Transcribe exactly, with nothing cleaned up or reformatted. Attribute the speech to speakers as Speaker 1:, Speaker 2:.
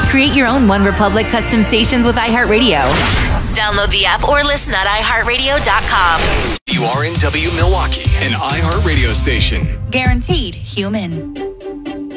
Speaker 1: Create your own One Republic custom stations with iHeartRadio. Download the app or listen at i heart radio dot com.
Speaker 2: You are in W Milwaukee, an iHeartRadio station.
Speaker 3: Guaranteed human.